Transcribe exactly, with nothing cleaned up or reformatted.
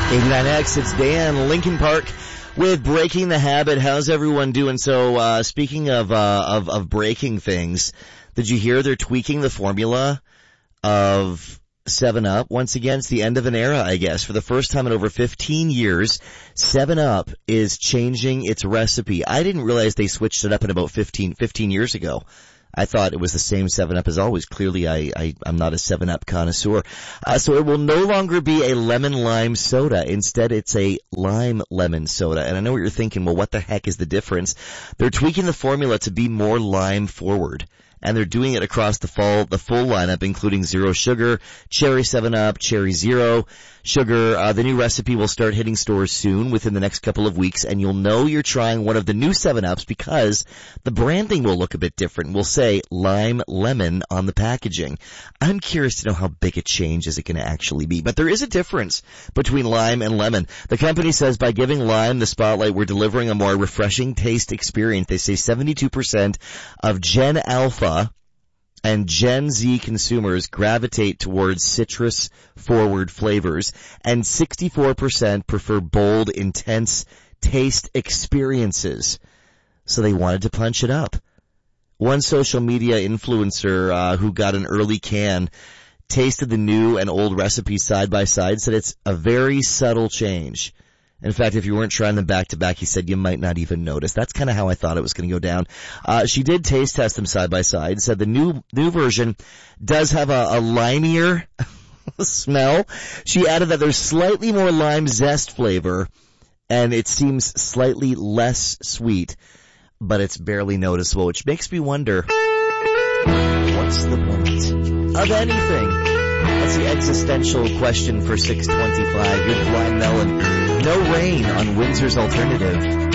eighty-nine X, it's Dan, Lincoln Park with Breaking the Habit. How's everyone doing? So, uh, speaking of, uh, of, of breaking things, did you hear they're tweaking the formula of seven up? Once again, it's the end of an era, I guess. For the first time in over fifteen years, seven up is changing its recipe. I didn't realize they switched it up in about fifteen, fifteen years ago. I thought it was the same seven up as always. Clearly, I, I, I'm not a seven up connoisseur. Uh, so it will no longer be a lemon lime soda. Instead, it's a lime lemon soda. And I know what you're thinking, well, what the heck is the difference? They're tweaking the formula to be more lime forward. And they're doing it across the fall, the full lineup, including zero sugar, cherry seven up, cherry zero sugar. Uh, the new recipe will start hitting stores soon, within the next couple of weeks, and you'll know you're trying one of the new seven ups because the branding will look a bit different. We'll say lime lemon on the packaging. I'm curious to know how big a change is it going to actually be, but there is a difference between lime and lemon. The company says by giving lime the spotlight, we're delivering a more refreshing taste experience. They say seventy-two percent of Gen Alpha and Gen Z consumers gravitate towards citrus-forward flavors, and sixty-four percent prefer bold, intense taste experiences. So they wanted to punch it up. One social media influencer uh, who got an early can tasted the new and old recipes side by side, said it's a very subtle change. In fact, if you weren't trying them back to back, he said you might not even notice. That's kind of how I thought it was going to go down. Uh, she did taste test them side by side, said the new, new version does have a, a limier smell. She added that there's slightly more lime zest flavor, and it seems slightly less sweet, but it's barely noticeable, which makes me wonder, what's the point of anything? That's the existential question for six twenty-five. Here's Blind Melon. No rain on Windsor's Alternative.